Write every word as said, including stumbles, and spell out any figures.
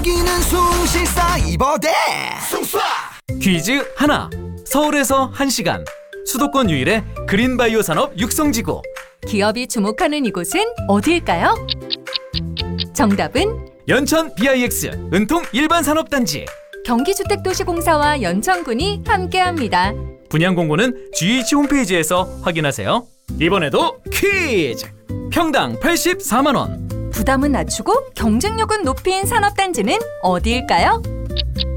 여기는 숭실사이버대 숭쏴. 퀴즈 하나. 서울에서 한 시간. 수도권 유일의 그린바이오 산업 육성지구. 기업이 주목하는 이곳은 어디일까요? 정답은 연천 비아이엑스 은통 일반산업단지. 경기주택도시공사와 연천군이 함께합니다. 분양 공고는 지에이치 홈페이지에서 확인하세요. 이번에도 퀴즈! 평당 팔십사만 원. 부담은 낮추고 경쟁력은 높인 산업단지는 어디일까요?